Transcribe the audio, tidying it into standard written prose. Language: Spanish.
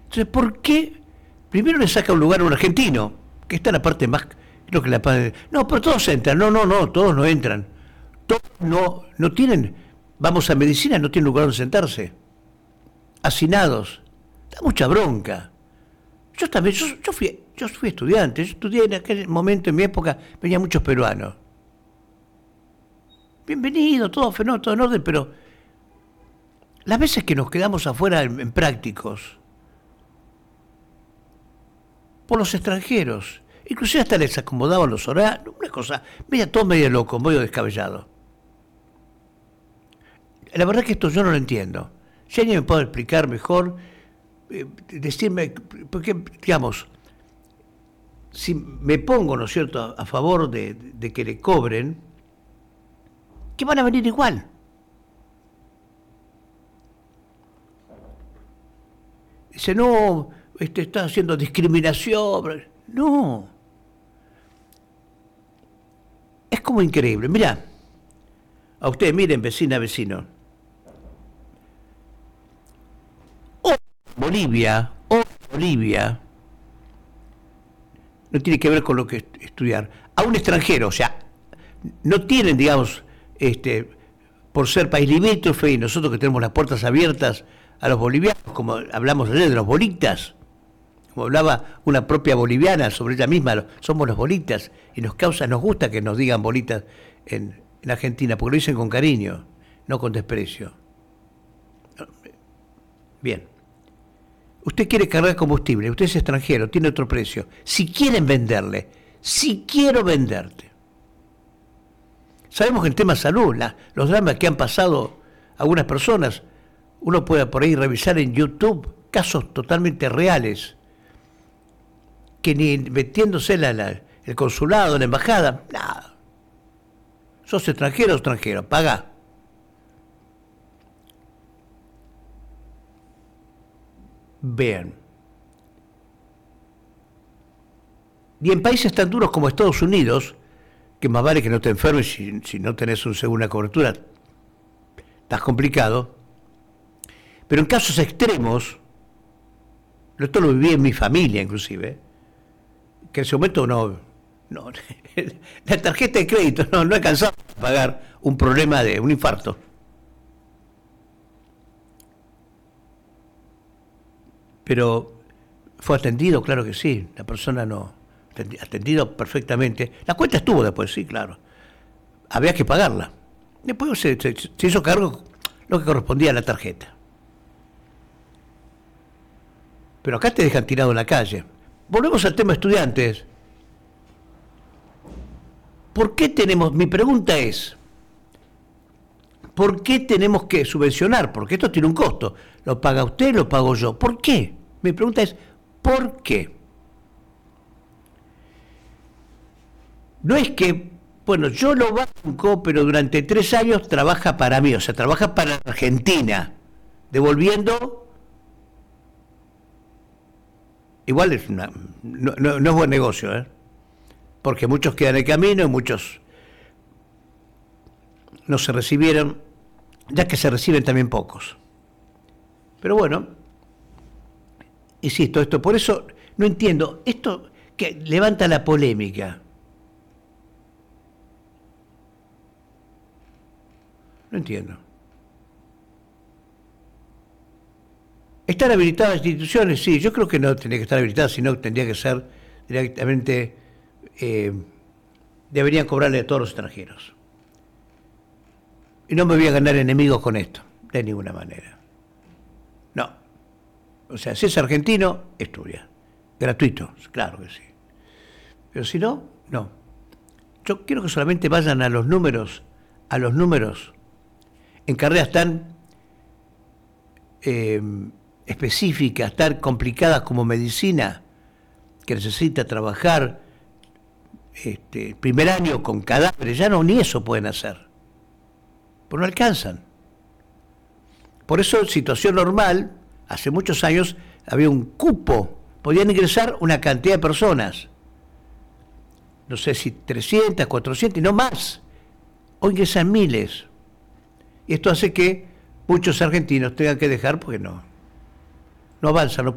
Entonces, ¿por qué primero le saca un lugar a un argentino, que está en la parte más, creo que la parte, no, pero todos entran, no, todos no entran, todos no tienen, vamos a medicina, no tienen lugar donde sentarse, hacinados, da mucha bronca. Yo también, yo fui estudiante, yo estudié en aquel momento, en mi época, venían muchos peruanos. Bienvenido, todo fenómeno, todo en orden, pero las veces que nos quedamos afuera en prácticos, por los extranjeros, inclusive hasta les acomodaban los horarios, una cosa, todo medio loco, medio descabellado. La verdad que esto yo no lo entiendo. Si alguien me puede explicar mejor, decirme, porque, digamos, si me pongo, ¿no es cierto?, a favor de que le cobren, que van a venir igual. Dice, no, está haciendo discriminación. No. Es como increíble. Mirá, a ustedes miren, vecina, vecino. Bolivia, no tiene que ver con lo que estudiar. A un extranjero, o sea, no tienen, digamos, por ser país limítrofe y nosotros que tenemos las puertas abiertas a los bolivianos, como hablamos ayer de los bolitas, como hablaba una propia boliviana sobre ella misma, somos los bolitas, y nos gusta que nos digan bolitas en Argentina, porque lo dicen con cariño, no con desprecio. Bien. Usted quiere cargar combustible, usted es extranjero, tiene otro precio. Si quieren venderle, si quiero venderte. Sabemos que en tema salud, los dramas que han pasado algunas personas, uno puede por ahí revisar en YouTube casos totalmente reales, que ni metiéndose el consulado, la embajada, nada. Sos extranjero, pagá. Vean. Y en países tan duros como Estados Unidos, que más vale que no te enfermes si no tenés una cobertura, estás complicado. Pero en casos extremos, esto lo viví en mi familia inclusive, que en ese momento no la tarjeta de crédito no alcanzaba a pagar un problema de un infarto. Pero fue atendido, claro que sí, la persona no, atendido perfectamente. La cuenta estuvo después, sí, claro. Había que pagarla. Después se hizo cargo lo que correspondía a la tarjeta. Pero acá te dejan tirado en la calle. Volvemos al tema estudiantes. ¿Por qué mi pregunta es, ¿por qué tenemos que subvencionar? Porque esto tiene un costo. ¿Lo paga usted, lo pago yo? ¿Por qué? Mi pregunta es, ¿por qué? No es que, bueno, yo lo banco, pero durante 3 años trabaja para mí, o sea, trabaja para Argentina, devolviendo. Igual no es buen negocio, porque muchos quedan en el camino y muchos no se recibieron, ya que se reciben también pocos. Pero bueno, insisto, por eso no entiendo, esto que levanta la polémica. No entiendo. ¿Están habilitadas instituciones? Sí, yo creo que no tendría que estar habilitadas, sino que tendría que ser directamente, deberían cobrarle a todos los extranjeros. Y no me voy a ganar enemigos con esto, de ninguna manera. No. O sea, si es argentino, estudia. Gratuito, claro que sí. Pero si no, no. Yo quiero que solamente vayan a los números, en carreras tan específicas, tan complicadas como medicina, que necesita trabajar primer año con cadáveres, ya no, ni eso pueden hacer. Pues no alcanzan. Por eso, en situación normal, hace muchos años había un cupo, podían ingresar una cantidad de personas, no sé si 300, 400 y no más. Hoy ingresan miles. Y esto hace que muchos argentinos tengan que dejar porque no avanzan, no